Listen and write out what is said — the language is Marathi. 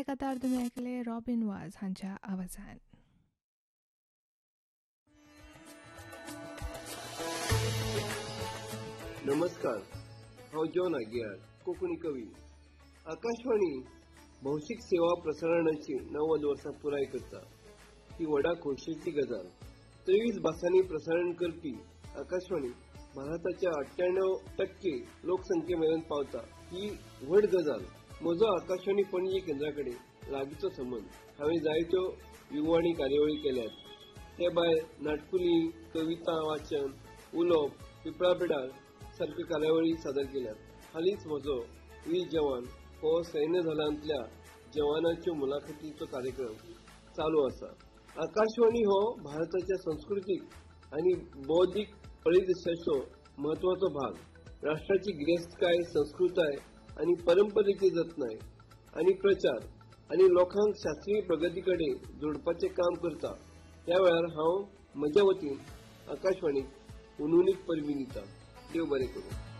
हे कथार तुम्ही ऐकले रॉबिन वाज हांच्या आवाजान. नमस्कार, हांव जॉन आगियार, कोंकणी कवी. आकाशवाणी भौशीक सेवा प्रसारणाची 90 वर्सां पुराय करता. ही व्हडा खोशयेची गजाल. 23 भासांनी प्रसारण करपी आकाशवाणी भारताच्या 98% लोकसंख्येमेरेन पावता. ही व्हड गजाल. म्हजो आकाशवाणी पणजी केंद्राकडेन लागींचो संबंध. हांवें जायत्यो युवाणी कार्यावळी केल्यात. ते भायर नाटकुली, कविता वाचन, उलोवप, पिपळा पिडार सारक्यो कार्यावळी सादर केल्यात. हालींच म्हजो वीर जवान हो सैन्य दलांतल्या जवानांच्यो मुलाखतीचो कार्यक्रम चालू आसा. आकाशवाणी हो भारताच्या संस्कृतीक आनी बौद्धीक परिदृश्याचो महत्वाचो भाग. राष्ट्राची गिरेस्तकाय, संस्कृताय आनी परंपरेची जतनाय आनी प्रचार आनी लोकांक शास्त्रीय प्रगती कडेन जोडपाचें काम करता. त्या वेळार हांव म्हज्या वतीन आकाशवाणीक उनुनीक परबीं दिता. देव बरें करूं.